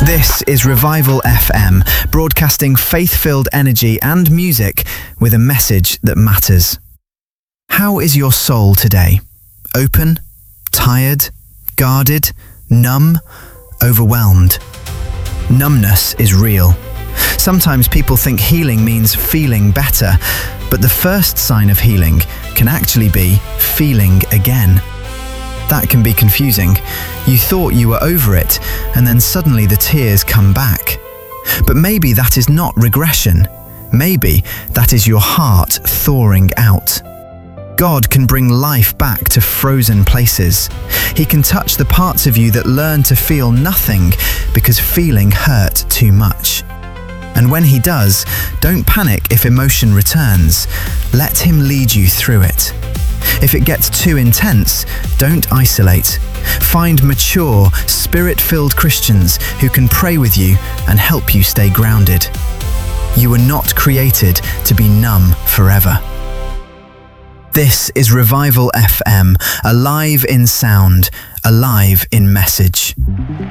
This is Revival FM, broadcasting faith-filled energy and music with a message that matters. How is your soul today? Open? Tired? Guarded? Numb? Overwhelmed? Numbness is real. Sometimes people think healing means feeling better, but the first sign of healing can actually be feeling again. That can be confusing. You thought you were over it, and then suddenly the tears come back. But maybe that is not regression. Maybe that is your heart thawing out. God can bring life back to frozen places. He can touch the parts of you that learn to feel nothing because feeling hurt too much. And when He does, don't panic if emotion returns. Let Him lead you through it. If it gets too intense, don't isolate. Find mature, spirit-filled Christians who can pray with you and help you stay grounded. You were not created to be numb forever. This is Revival FM, alive in sound, alive in message.